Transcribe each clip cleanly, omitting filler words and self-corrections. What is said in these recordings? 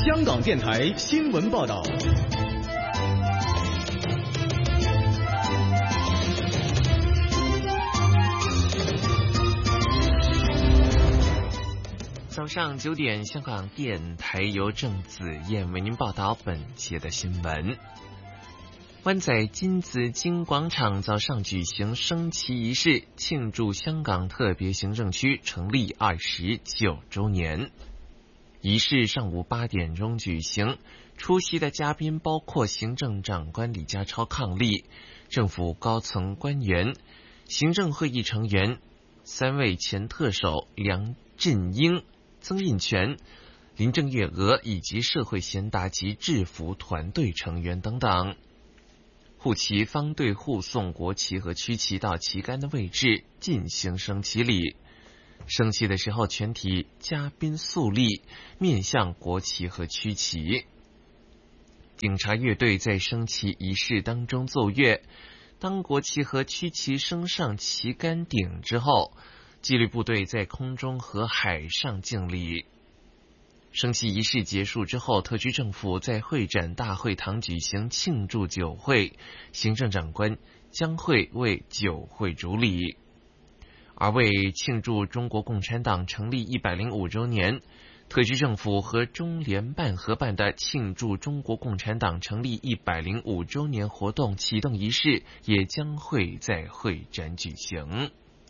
香港电台新闻报道。 早上9点，香港电台由郑子燕为您报道本节的新闻。湾仔金紫荆广场早上举行升旗仪式，庆祝香港特别行政区成立29周年。仪式上午8点钟举行，出席的嘉宾包括行政长官李家超伉俪、政府高层官员、行政会议成员、3位前特首梁振英、曾荫权、林郑月娥以及社会贤达及制服团队成员等等。护旗方队护送国旗和区旗到旗杆的位置进行升旗礼。升旗的时候，全体嘉宾肃立，面向国旗和区旗。警察乐队在升旗仪式当中奏乐。当国旗和区旗升上旗杆顶之后，纪律部队在空中和海上敬礼。升旗仪式结束之后，特区政府在会展大会堂举行庆祝酒会，行政长官将会为酒会主礼。而为庆祝中国共产党成立105周年，特区政府和中联办合办的庆祝中国共产党成立105周年活动启动仪式也将会在会展举行。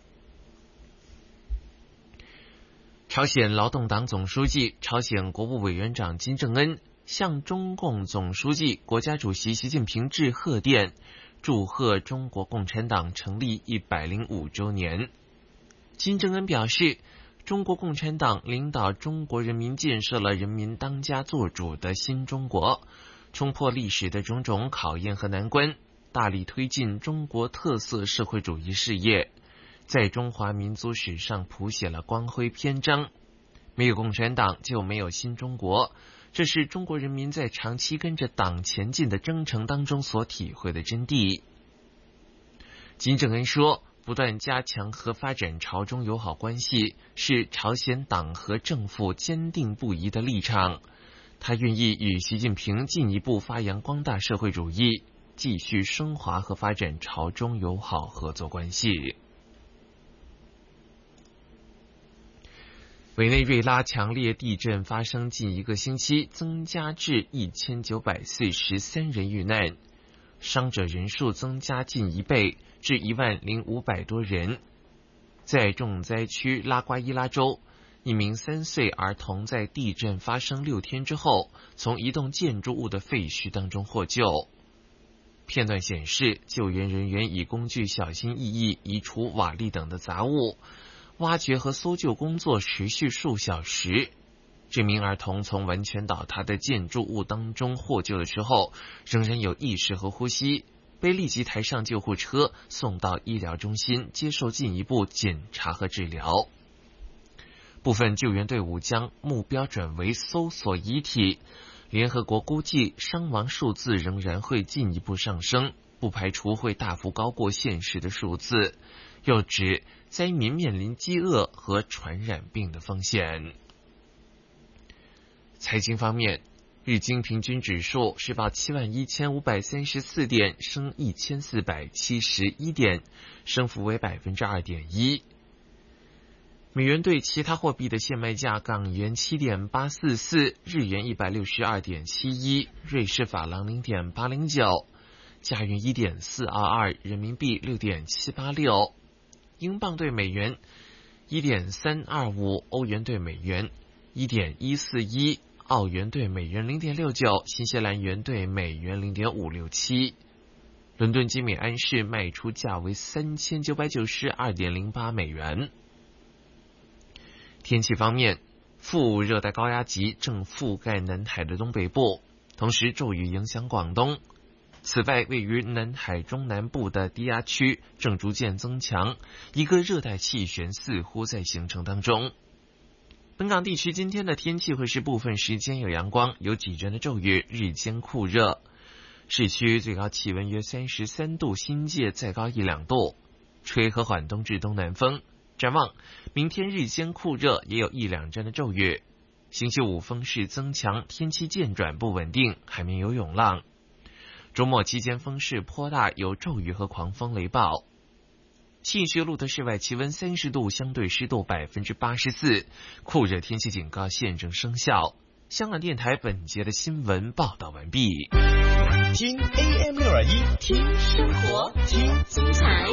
朝鲜劳动党总书记、朝鲜国务委员长金正恩向中共总书记、国家主席习近平致贺电，祝贺中国共产党成立105周年。金正恩表示，中国共产党领导中国人民建设了人民当家作主的新中国，冲破历史的种种考验和难关，大力推进中国特色社会主义事业，在中华民族史上谱写了光辉篇章。没有共产党就没有新中国，这是中国人民在长期跟着党前进的征程当中所体会的真谛。金正恩说，不断加强和发展朝中友好关系是朝鲜党和政府坚定不移的立场，他愿意与习近平进一步发扬光大社会主义，继续升华和发展朝中友好合作关系。委内瑞拉强烈地震发生近1个星期，增加至1943人遇难，伤者人数增加近1倍，至10500多人。在重灾区拉瓜伊拉州，一名3岁儿童在地震发生6天之后，从一栋建筑物的废墟当中获救。片段显示，救援人员以工具小心翼翼移除瓦砾等的杂物，挖掘和搜救工作持续数小时。这名儿童从完全倒塌的建筑物当中获救的时候，仍然有意识和呼吸，被立即抬上救护车，送到医疗中心接受进一步检查和治疗。部分救援队伍将目标转为搜索遗体，联合国估计伤亡数字仍然会进一步上升，不排除会大幅高过现实的数字，又指灾民面临饥饿和传染病的风险。财经方面，日经平均指数是报71534点，升1471点，升幅为 2.1%。美元对其他货币的现卖价：港元7.844，日元162.71，瑞士法郎0.809，加元1.422，人民币6.786，英镑对美元1.325，欧元对美元1.141，澳元对美元0.69，新西兰元对美元0.567。伦敦金美安士卖出价为3992.08美元。天气方面，副热带高压脊正覆盖南海的东北部，同时骤雨影响广东。此外，位于南海中南部的低压区正逐渐增强，一个热带气旋似乎在形成当中。本港地区今天的天气会是部分时间有阳光，有几阵的骤雨，日间酷热。市区最高气温约33度，新界再高1-2度，吹和缓东至东南风。展望明天日间酷热，也有1-2阵的骤雨。 星期五风势增强，天气渐转不稳定，海面有涌浪。周末期间风势颇大，有骤雨和狂风雷暴。信息录的室外气温30度，相对湿度84%，酷热天气警告现正生效。香港电台本节的新闻报道完毕。 听 AM621， 听生活，听精彩，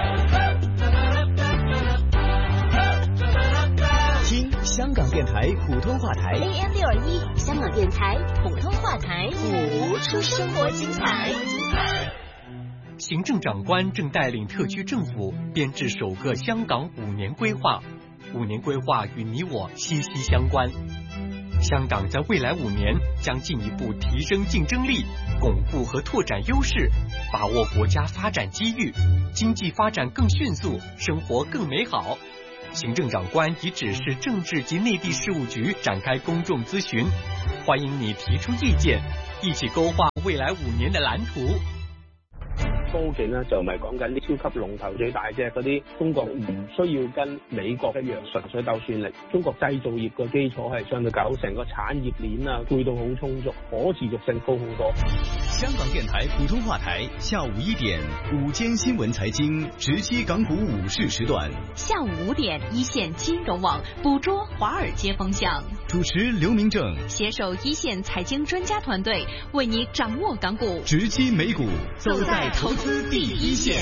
听香港电台普通话台 AM621，香港电台普通话台，谱出生活精彩。 行政长官正带领特区政府编制首个香港5年规划，5年规划与你我息息相关。香港在未来5年将进一步提升竞争力，巩固和拓展优势，把握国家发展机遇，经济发展更迅速，生活更美好。行政长官已指示政治及内地事务局展开公众咨询，欢迎你提出意見，一起勾畫未來5年的藍圖。 科技呢就唔係講緊啲超級龍頭最大隻嗰啲，中國唔需要跟美國一樣純粹鬥算力。中國製造業個基礎係相對較成個產業鏈啊配套好充足，可持續性高好多。 香港電台普通話台下午1點午間新聞財經直擊港股午市時段， 下午5點一線金融網捕捉華爾街風向， 主持劉明正攜手一線財經專家團隊，為你掌握港股， 直擊美股， 走在投資第一線。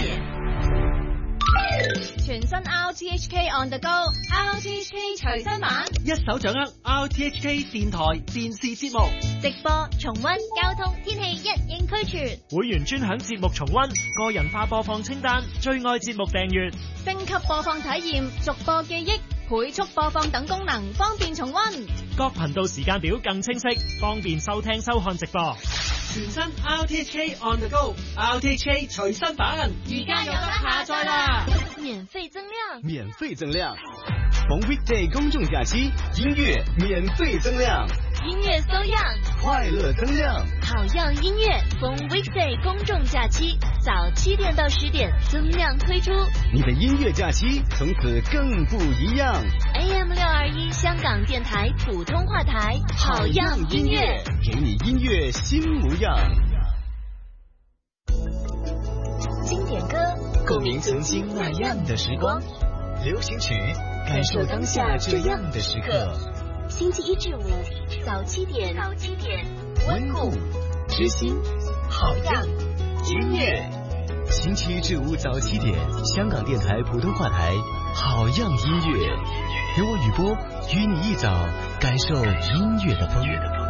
全新 RTHK On The Go，RTHK 隨身版， 一手掌握 RTHK 電台電視節目直播、重溫、交通、天氣一應俱全。 會員專享節目重溫，個人化播放清單，最愛節目訂閱， 升級播放體驗，逐播記憶，倍速播放等功能，方便重溫。 各頻道時間表更清晰，方便收聽收看直播。全新 RTHK On The Go，RTHK 隨身版， 而家有得下載啦，免費增量， 免費增量。逢 weekday 公眾假期，音樂免費增量， 音樂搜樣， 快樂增量， 好樣音樂。逢 weekday 公眾假期，早7點到10點增量推出， 你的音樂假期從此更不一樣。 AM621香港電台普通話台，好樣音樂， 給你音樂新模樣。 經典歌， 共鳴曾經那樣的時光；流行曲，感受當下這樣的時刻。 星期1至5早7點， 溫故知新，好樣音樂。星期1至5早7點，香港電台普通話台，好樣音樂，由我雨波與你一早感受音樂的風。